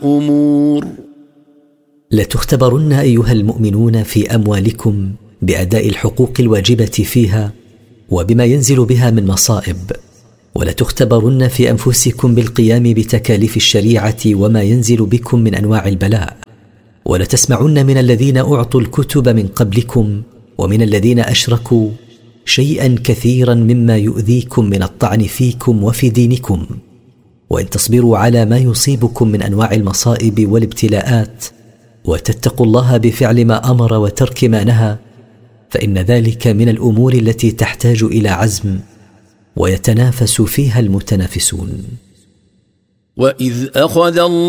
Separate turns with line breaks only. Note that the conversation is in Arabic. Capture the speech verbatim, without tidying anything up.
أمور.
لتختبرن أيها المؤمنون في أموالكم بأداء الحقوق الواجبة فيها وبما ينزل بها من مصائب، ولتختبرن في أنفسكم بالقيام بتكاليف الشريعة وما ينزل بكم من أنواع البلاء، ولتسمعن من الذين أعطوا الكتب من قبلكم ومن الذين أشركوا شيئا كثيرا مما يؤذيكم من الطعن فيكم وفي دينكم، وإن تصبروا على ما يصيبكم من أنواع المصائب والابتلاءات وتتقوا الله بفعل ما أمر وترك ما نهى، فإن ذلك من الأمور التي تحتاج إلى عزم ويتنافس فيها المتنافسون.
وإذ أخذ الله